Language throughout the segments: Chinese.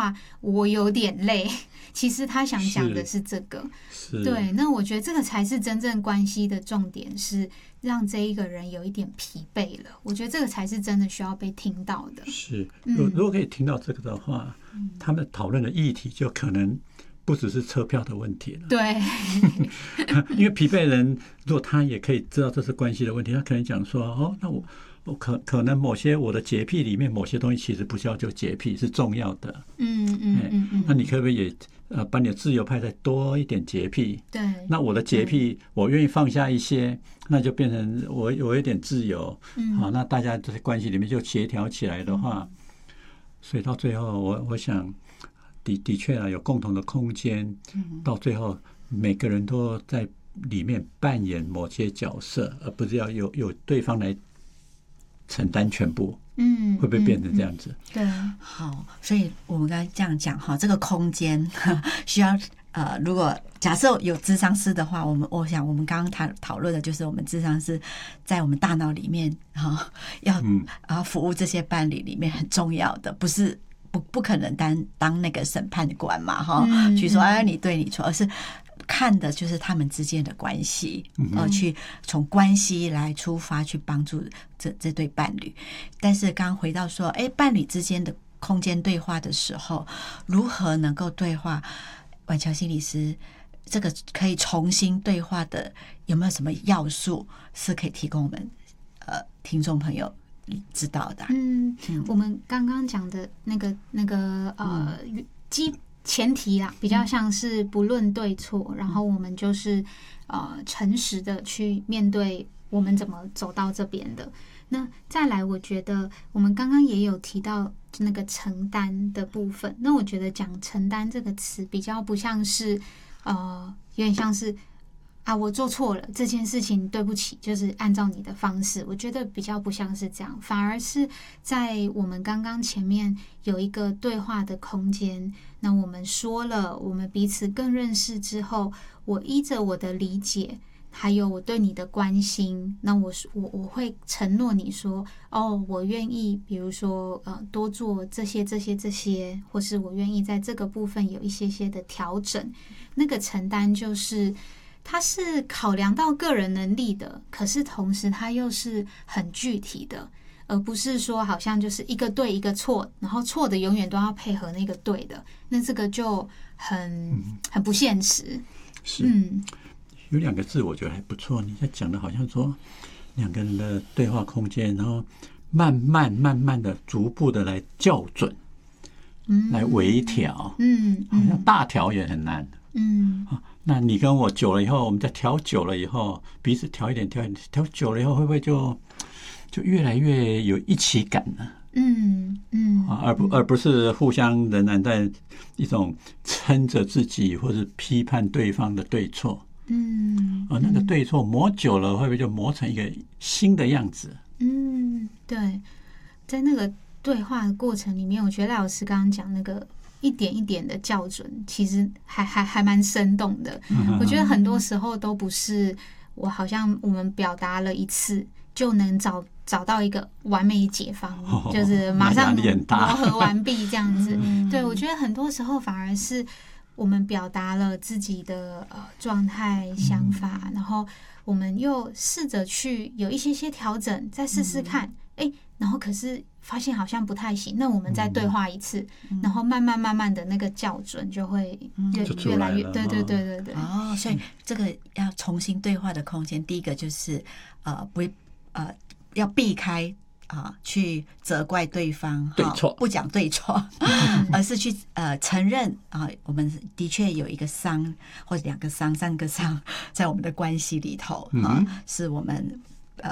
话我有点累，其实他想讲的是这个。对，那我觉得这个才是真正关系的重点，是让这一个人有一点疲惫了。我觉得这个才是真的需要被听到的。 是，如果可以听到这个的话，他们讨论的议题就可能不只是车票的问题了。 对， 因为疲惫人如果他也可以知道这是关系的问题，他可能讲说，哦，那我可能某些我的洁癖里面某些东西其实不叫就洁癖，是重要的。那你可不可以也把你的自由派再多一点洁癖？ 对， 那我的洁癖我愿意放下一些，那就变成我有一点自由。好，那大家这些关系里面就协调起来的话，所以到最后我想的确啊，有共同的空间，到最后每个人都在里面扮演某些角色，而不是要有对方来承担全部。会不会变成这样子？ 对， 好，所以我们刚才这样讲哈，这个空间需要如果假设有諮商師的话，我想我们刚刚讨论的就是我们諮商師在我们大脑里面要服务这些伴侣里面很重要的，不是不可能当那个审判官嘛哈，去说哎你对你错，而是看的就是他们之间的关系，去从关系来出发去帮助这对伴侣。但是刚刚回到说，伴侣之间的空间对话的时候，如何能够对话？婉乔心理师，这个可以重新对话的，有没有什么要素是可以提供我们听众朋友知道的？ 我们刚刚讲的那个前提啦，比较像是不论对错，然后我们就是诚实的去面对我们怎么走到这边的。那再来，我觉得我们刚刚也有提到那个承担的部分。那我觉得讲承担这个词比较不像是有点像是我做错了这件事情，对不起，就是按照你的方式。我觉得比较不像是这样，反而是在我们刚刚前面有一个对话的空间。那我们说了，我们彼此更认识之后，我依着我的理解，还有我对你的关心，那我会承诺你说，我愿意，比如说多做这些，或是我愿意在这个部分有一些的调整。那个承担就是它是考量到个人能力的，可是同时它又是很具体的，而不是说好像就是一个对一个错，然后错的永远都要配合那个对的，那这个就很不现实。 是，有两个字我觉得还不错，你在讲的好像说两个人的对话空间，然后慢慢的逐步的来校准，来微调，好像大调也很难。那你跟我久了以后，我们再调久了以后，彼此调一点，调久了以后，会不会就越来越有一起感呢？而不是互相仍然在一种撑着自己，或是批判对方的对错。那个对错磨久了，会不会就磨成一个新的样子？ 对，在那个对话的过程里面，我觉得赖老师刚刚讲那个一点一点的校准，其实还蛮生动的。我觉得很多时候都不是好像我们表达了一次就能找到一个完美解方，就是马上磨合完毕这样子。对，我觉得很多时候反而是我们表达了自己的状态、想法，然后我们又试着去有一些调整，再试试看，然后可是发现好像不太行，那我们再对话一次，然后慢慢的那个校准就会越来越，对。 所以这个要重新对话的空间，第一个就是要避开去责怪对方对错， 不讲对错，而是去承认我们的确有一个伤，或者2个伤、3个伤，在我们的关系里头是我们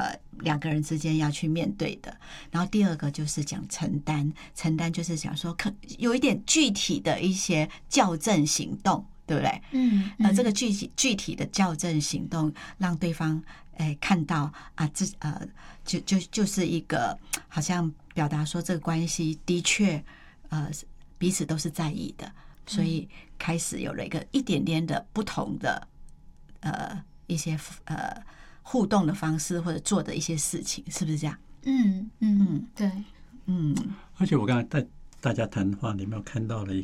2个人之间要去面对的。然后第二个就是讲承担就是讲说有一点具体的一些校正行动，对不对？这个具体的校正行动，让对方看到就是一个好像表达说这个关系的确彼此都是在意的，所以开始有了一点点的不同的一些互动的方式，或者做的一些事情，是不是这样？ 对， 而且我刚才带大家谈话，你有没有看到了一